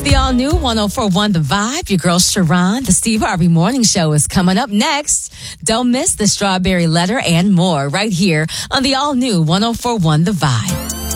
The all-new 104.1 The Vibe. Your girl Sharon. The Steve Harvey Morning Show is coming up next. Don't miss the Strawberry Letter and more right here on the all-new 104.1 The Vibe.